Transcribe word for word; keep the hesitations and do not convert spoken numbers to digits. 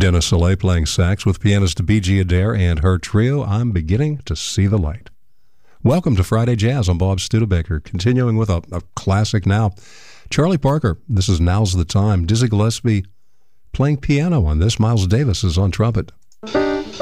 Dennis Soleil playing sax with pianist B G Adair and her trio, I'm Beginning to See the Light. Welcome to Friday Jazz. I'm Bob Studebaker, continuing with a, a classic now. Charlie Parker, this is Now's the Time. Dizzy Gillespie playing piano on this. Miles Davis is on trumpet.